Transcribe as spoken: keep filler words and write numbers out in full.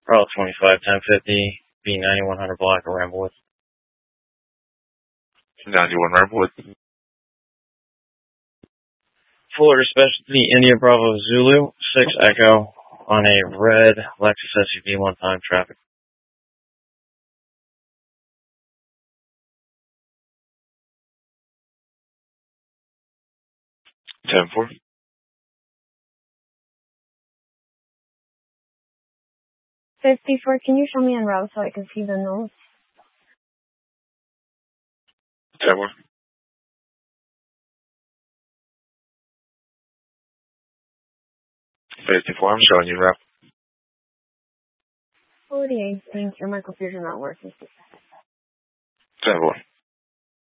Route twenty-five, ten fifty, B ninety-one hundred block of Ramblewood. ninety-one Ramblewood. Florida Specialty, India Bravo Zulu, six Echo, on a red Lexus S U V, one-time traffic. ten four. fifty-four, can you show me en route so I can see the notes? ten four. fifty-four, I'm showing you route. forty-eight, thank you. My computer's not working. ten four.